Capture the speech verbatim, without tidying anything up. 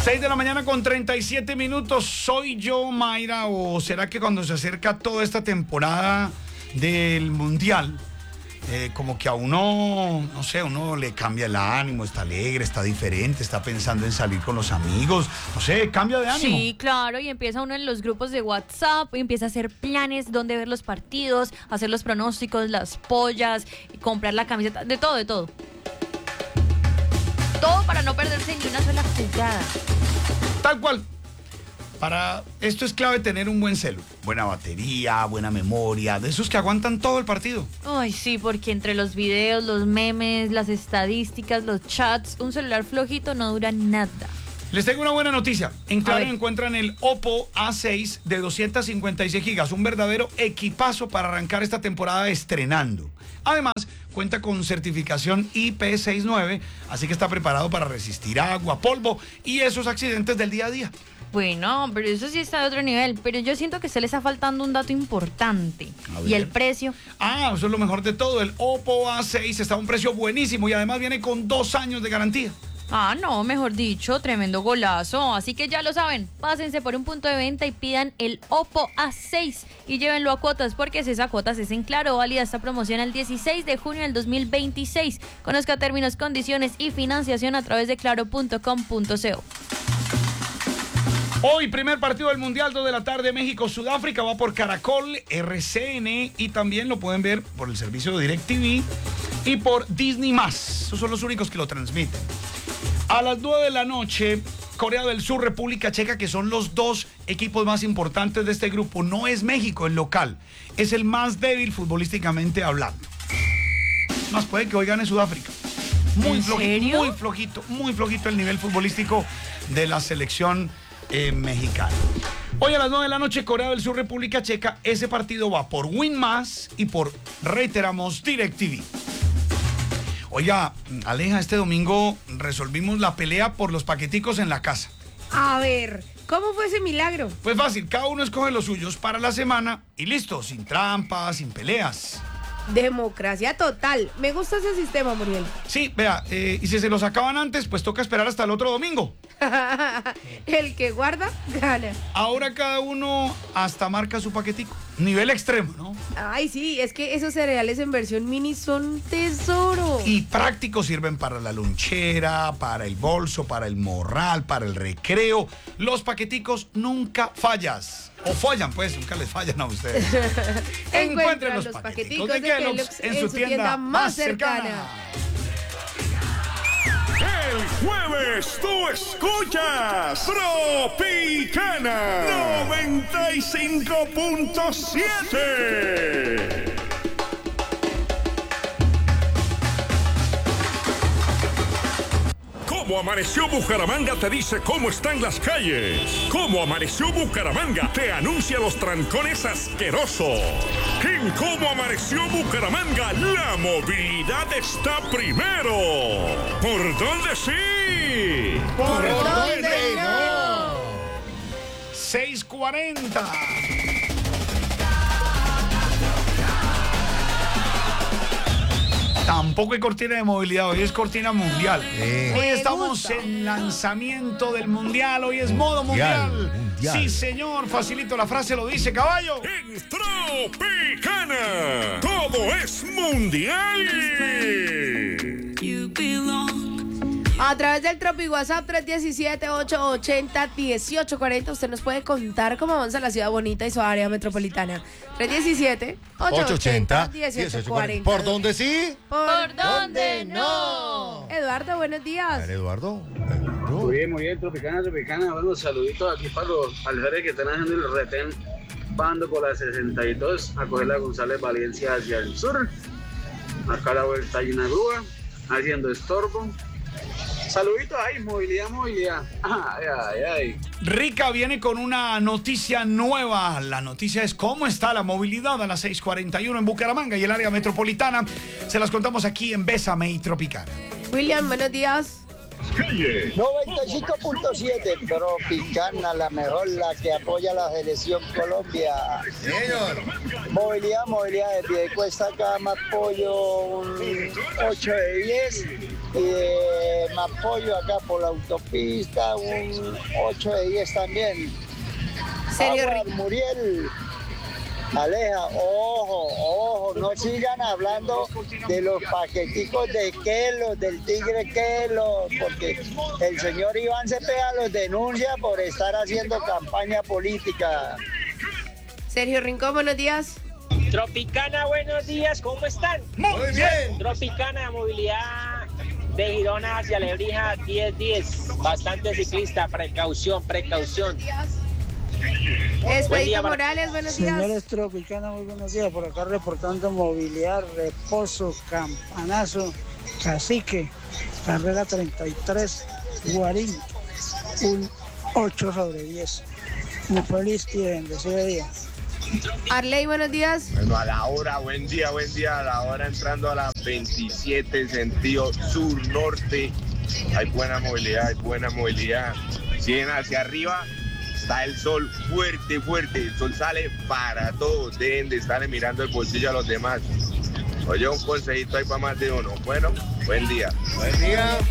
seis de la mañana con treinta y siete minutos. ¿Soy yo, Mayra? ¿O será que cuando se acerca toda esta temporada del Mundial, eh, como que a uno, no sé, uno le cambia el ánimo, está alegre, está diferente, está pensando en salir con los amigos, no sé, cambia de ánimo? Sí, claro, y empieza uno en los grupos de WhatsApp, y empieza a hacer planes, dónde ver los partidos, hacer los pronósticos, las pollas, comprar la camiseta, de todo, de todo. Todo para no perderse ni una sola jugada. Tal cual. Para esto es clave tener un buen celu, buena batería, buena memoria, de esos que aguantan todo el partido. Ay, sí, porque entre los videos, los memes, las estadísticas, los chats, un celular flojito no dura nada. Les tengo una buena noticia. En A Claro ver. encuentran el Oppo A seis de doscientos cincuenta y seis gigas, un verdadero equipazo para arrancar esta temporada estrenando. Además, cuenta con certificación I P sesenta y nueve, así que está preparado para resistir agua, polvo y esos accidentes del día a día. Bueno, pero eso sí está de otro nivel, pero yo siento que se le está faltando un dato importante. A ver. ¿Y el precio? Ah, eso es lo mejor de todo. El Oppo A seis está a un precio buenísimo y además viene con dos años de garantía. Ah, no, mejor dicho, tremendo golazo. Así que ya lo saben, pásense por un punto de venta y pidan el Oppo A seis y llévenlo a cuotas, porque si es a cuotas es en Claro, válida esta promoción el dieciséis de junio del dos mil veintiséis. Conozca términos, condiciones y financiación a través de claro punto com punto co. Hoy, primer partido del Mundial, dos de la tarde, México-Sudáfrica, va por Caracol, R C N y también lo pueden ver por el servicio de DirecTV y por Disney más. Esos son los únicos que lo transmiten. A las nueve de la noche, Corea del Sur, República Checa, que son los dos equipos más importantes de este grupo. No es México el local, es el más débil futbolísticamente hablando. Más puede que hoy gane Sudáfrica. Muy ¿En flojito, serio? muy flojito, muy flojito el nivel futbolístico de la selección eh, mexicana. Hoy a las nueve de la noche, Corea del Sur, República Checa. Ese partido va por Win Más y por, reiteramos, DirecTV. Oiga, Aleja, este domingo resolvimos la pelea por los paqueticos en la casa. A ver, ¿cómo fue ese milagro? Pues fácil, cada uno escoge los suyos para la semana y listo, sin trampas, sin peleas. Democracia total. Me gusta ese sistema, Muriel. Sí, vea, eh, y si se los acaban antes, pues toca esperar hasta el otro domingo. El que guarda, gana. Ahora cada uno hasta marca su paquetico. Nivel extremo, ¿no? Ay, sí, es que esos cereales en versión mini son tesoro. Y prácticos, sirven para la lonchera, para el bolso, para el morral, para el recreo. Los paqueticos nunca fallas. O fallan, pues, nunca les fallan a ustedes. Encuentren los paqueticos de Kellogg's en su tienda más cercana. El jueves tú escuchas Tropicana noventa y cinco punto siete. Cómo amaneció Bucaramanga te dice cómo están las calles. Cómo amaneció Bucaramanga te anuncia los trancones asquerosos. En Cómo amaneció Bucaramanga la movilidad está primero. ¿Por dónde sí? ¿Por dónde no? seis cuarenta. Tampoco hay cortina de movilidad, hoy es cortina mundial. Eh. Hoy estamos gusta. en lanzamiento del mundial, hoy es modo mundial. Mundial, mundial. Sí, señor, facilito la frase, lo dice caballo. En Tropicana todo es mundial. A través del Tropi WhatsApp tres uno siete, ocho ocho cero, uno ocho cuatro cero, usted nos puede contar cómo avanza la ciudad bonita y su área metropolitana. tres uno siete, ocho ocho cero, ochocientos, uno ocho cuatro cero. ¿Por dónde sí? ¿Por dónde no? Eduardo, buenos A días. ver, Eduardo. Muy bien, muy bien, Tropicana, Tropicana. Bueno, saluditos aquí para los alferes que están haciendo el retén, bando por la sesenta y dos, a coger la González Valencia hacia el sur. Acá a la vuelta hay una grúa, haciendo estorbo. Saluditos ahí, movilidad, movilidad. Ay, ay, ay. Rica viene con una noticia nueva. La noticia es cómo está la movilidad a las seis cuarenta y uno en Bucaramanga y el área metropolitana. Se las contamos aquí en Bésame y Tropicana. William, buenos días. Calle. noventa y cinco punto siete, Tropicana, la mejor, la que apoya a la selección Colombia. Señor. Movilidad, movilidad de pie de cuesta, cama, pollo, un ocho de diez. Y de Mapollo acá por la autopista, un ocho de diez también. Sergio Agua, Rincón. Muriel. Aleja, ojo, ojo, no sigan hablando de los paqueticos de Kelo, del tigre Kelo, porque el señor Iván Cepeda los denuncia por estar haciendo campaña política. Sergio Rincón, buenos días. Tropicana, buenos días, ¿cómo están? Muy bien. Tropicana, movilidad de Girona hacia Lebrija, diez diez. Bastante ciclista, precaución, precaución. Expedito día, Morales, buenos días. Señores Tropicana, muy buenos días. Por acá reportando movilidad, Reposo, Campanazo, Cacique, carrera treinta y tres, Guarín, un ocho sobre diez. Muy feliz y bendecido día. Arley, buenos días. Bueno, a la hora, buen día, buen día. A la hora entrando a la veintisiete, sentido sur-norte. Hay buena movilidad, hay buena movilidad. Siguen hacia arriba. Está el sol fuerte, fuerte. El sol sale para todos. Dejen de estarle mirando el bolsillo a los demás. Oye, un consejito ahí para más de uno. Bueno, buen día. Buen día.